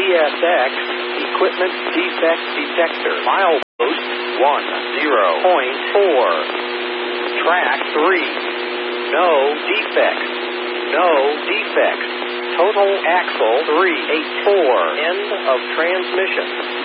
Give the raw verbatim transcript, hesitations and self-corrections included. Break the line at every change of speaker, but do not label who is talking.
S X, equipment defect detector. Milepost one zero point four. Track three. No defects. No defects. Total axle three eighty-four. End of transmission.